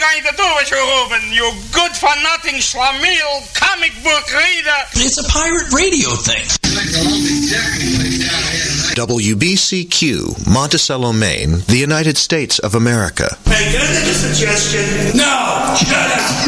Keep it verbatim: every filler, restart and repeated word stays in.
going to do with you, Reuben? You good-for-nothing schlemiel comic book reader. It's a pirate radio thing. W B C Q, Monticello, Maine, the United States of America. Hey, can I make a suggestion? No! Shut up!